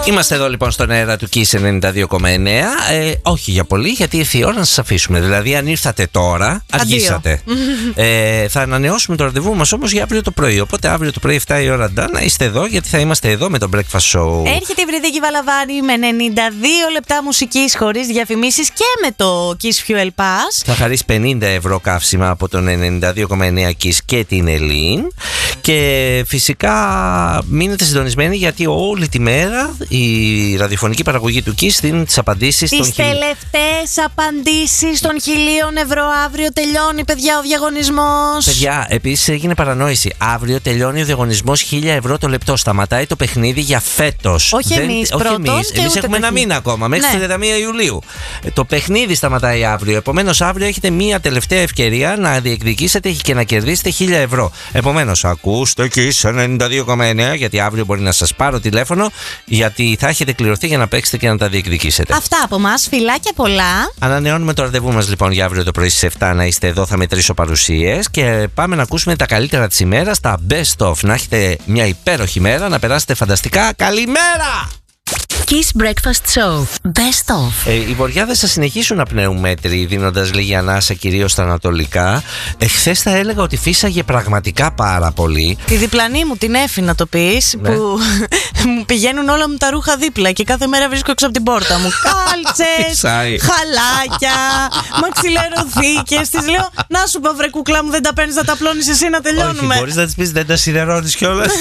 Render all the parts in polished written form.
Είμαστε εδώ λοιπόν στον αέρα του Kiss 92,9. Όχι για πολύ, γιατί ήρθε η ώρα να σας αφήσουμε. Δηλαδή, αν ήρθατε τώρα, αργήσατε. Θα ανανεώσουμε το ραντεβού μας όμως για αύριο το πρωί. Οπότε, αύριο το πρωί, 7 η ώρα, να είστε εδώ, γιατί θα είμαστε εδώ με το Breakfast Show. Έρχεται η Βρυδίκη Βαλαβάνη με 92 λεπτά μουσικής χωρίς διαφημίσεις και με το Kiss Fuel Pass. Θα χαρίσει 50 ευρώ καύσιμα από τον 92,9 Kiss και την Ελλήν. Και φυσικά μείνετε συντονισμένοι, γιατί όλη τη μέρα η ραδιοφωνική παραγωγή του Kiss δίνει τις απαντήσεις. Τις τελευταίες απαντήσεις των 1.000 ευρώ. Αύριο τελειώνει, παιδιά, ο διαγωνισμός. Παιδιά, επίσης έγινε παρανόηση. Αύριο τελειώνει ο διαγωνισμός 1.000 ευρώ το λεπτό. Σταματάει το παιχνίδι για φέτος. Όχι εμείς πρώτον. Εμείς έχουμε ένα μήνα ακόμα, μέχρι τις 31 Ιουλίου. Το παιχνίδι σταματάει αύριο. Επομένως, αύριο έχετε μία τελευταία ευκαιρία να διεκδικήσετε και να κερδίσετε 1.000 ευρώ. Επομένως, ακούστε Kiss 92,9, γιατί αύριο μπορεί να σας πάρω τηλέφωνο, γιατί θα έχετε κληρωθεί για να παίξετε και να τα διεκδικήσετε. Αυτά από μας. Φιλάκια πολλά. Ανανεώνουμε το ραντεβού μας λοιπόν για αύριο το πρωί στις 7 να είστε εδώ. Θα μετρήσω παρουσίες και πάμε να ακούσουμε τα καλύτερα της ημέρας, τα best of. Να έχετε μια υπέροχη μέρα, να περάσετε φανταστικά. Καλημέρα! Kiss Breakfast Show. Best of. Οι βοριάδες θα συνεχίσουν να πνέουν μέτρη, δίνοντας λίγη ανάσα κυρίως στα ανατολικά. Χθες θα έλεγα ότι φύσαγε πραγματικά πάρα πολύ. Τη διπλανή μου, την Έφη, να το πεις, ναι, που μου πηγαίνουν όλα μου τα ρούχα δίπλα και κάθε μέρα βρίσκω έξω από την πόρτα μου κάλτσες, χαλάκια, μαξιλεροθήκες. Της λέω, να σου πω βρε κουκλά μου, δεν τα παίρνεις να τα πλώνεις εσύ να τελειώνουμε. Όχι, μπορείς να της πεις δεν τα σιδερώνεις κιόλας.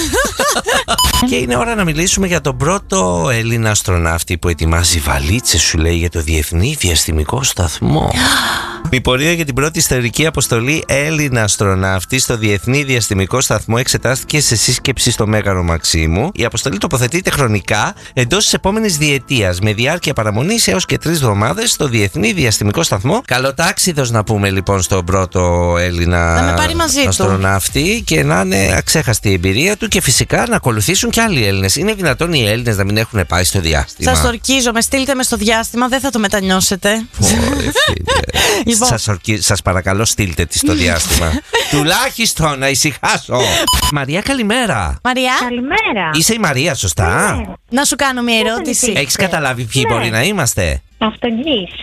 Και είναι ώρα να μιλήσουμε για τον πρώτο Έλληνα αστροναύτη που ετοιμάζει βαλίτσες, σου λέει, για το Διεθνή Διαστημικό Σταθμό. Η πορεία για την πρώτη ιστορική αποστολή Έλληνα αστροναύτη στο Διεθνή Διαστημικό Σταθμό εξετάστηκε σε σύσκεψη στο Μέγαρο Μαξίμου. Η αποστολή τοποθετείται χρονικά εντός της επόμενης διετίας, με διάρκεια παραμονής έως και 3 εβδομάδες στο Διεθνή Διαστημικό Σταθμό. Καλοτάξιδος να πούμε λοιπόν στον πρώτο Έλληνα αστροναύτη και να είναι αξέχαστη η εμπειρία του, και φυσικά να ακολουθήσουν και άλλοι Έλληνες. Είναι δυνατόν οι Έλληνες να μην έχουν πάει στο διάστημα? Σας το ορκίζομαι, στείλτε με στο διάστημα, δεν θα το μετανιώσετε. Σας παρακαλώ, στείλτε τη στο διάστημα. Τουλάχιστον να ησυχάσω. Μαρία, καλημέρα. Μαρία. Καλημέρα. Είσαι η Μαρία, σωστά? Ναι. Να σου κάνω μια ερώτηση. Έχεις καταλάβει ποιοι μπορεί να είμαστε? Αυτογγείς.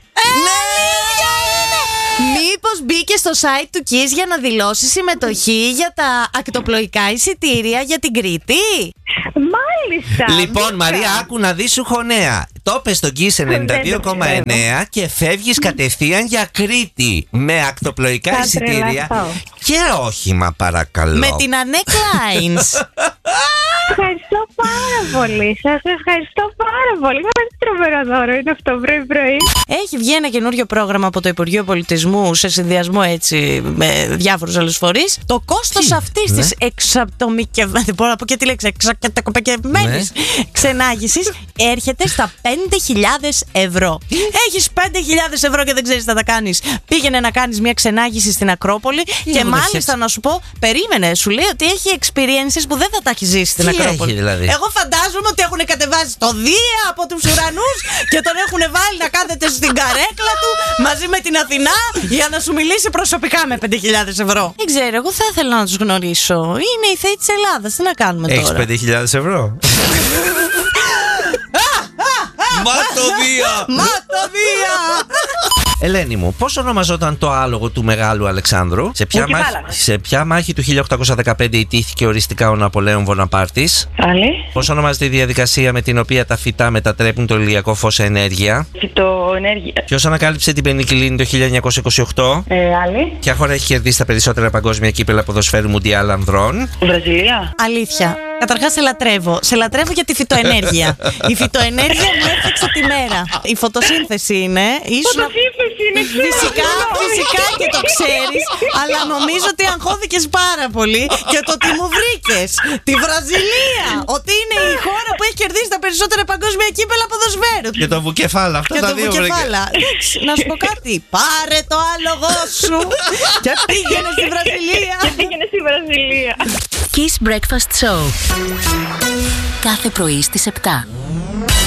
Μήπως μπήκε στο site του Kiss για να δηλώσει συμμετοχή για τα ακτοπλοϊκά εισιτήρια για την Κρήτη? Μάλιστα. Λοιπόν, Μαρία, άκου να δεις, σου χωνέα. Το πες στο Kiss 92,9 και φεύγεις κατευθείαν για Κρήτη με ακτοπλοϊκά εισιτήρια και όχημα, παρακαλώ. Με την Ανέ Κλάινς. Ευχαριστώ πάρα πολύ. Σας ευχαριστώ πάρα πολύ. Μας τρομερό δώρο είναι αυτό πρωί-πρωί. Έχει βγει ένα καινούριο πρόγραμμα από το Υπουργείο Πολιτισμού σε συνδυασμό έτσι με διάφορους άλλους φορείς. Το κόστος αυτής της εξατομικευμένης, δεν μπορώ να πω και τη λέξη, εξατομικευμένης ξενάγησης έρχεται στα 5.000 ευρώ. Έχεις 5.000 ευρώ και δεν ξέρεις τι θα τα κάνεις. Πήγαινε να κάνεις μια ξενάγηση στην Ακρόπολη και μάλιστα να σου πω, περίμενε, σου λέει ότι έχει experiences που δεν θα τα έχει ζήσει στην Ακρόπολη. Δηλαδή? Εγώ φαντάζομαι ότι έχουν κατεβάσει το Δία από τους ουρανούς και τον έχουν βάλει να κάθεται στην καρέκλα του μαζί με την Αθηνά για να σου μιλήσει προσωπικά με 5.000 ευρώ. Δεν ξέρω, εγώ θα ήθελα να τους γνωρίσω. Είναι οι θεοί της Ελλάδας, τι να κάνουμε τώρα. Έχεις 5.000 ευρώ? Ματωδία! Ελένη μου, πώς ονομαζόταν το άλογο του Μεγάλου Αλεξάνδρου? Σε ποια μάχη του 1815 ιτήθηκε οριστικά ο Ναπολέον Βοναπάρτης? Άλλη. Πώς ονομάζεται η διαδικασία με την οποία τα φυτά μετατρέπουν το ηλιακό φως σε ενέργεια? Φυτοενέργεια. Ποιος ανακάλυψε την πενικυλίνη το 1928? Άλλη. Ποια χώρα έχει κερδίσει τα περισσότερα παγκόσμια κύπελα ποδοσφαίρου Μουντιάλ ανδρών? Βραζιλία. Αλήθεια. Καταρχάς σε λατρεύω. Σε λατρεύω για τη φυτοενέργεια. Η φυτοενέργεια μου έφτιαξε τη μέρα. Η φωτοσύνθεση είναι. Φωτοσύνθεση είναι. Φυσικά και το ξέρεις, αλλά νομίζω ότι αγχώθηκες πάρα πολύ και το ότι μου βρήκες τη Βραζιλία, ότι είναι η χώρα που έχει κερδίσει τα περισσότερα παγκόσμια κύπελα ποδοσφαίρου. Και το βουκεφάλα. Αυτά και τα το δύο βουκεφάλα. Να σου πω κάτι. Πάρε το άλογο σου και πήγαινε στη Βραζιλία. Kiss Breakfast Show. Κάθε πρωί στις 7.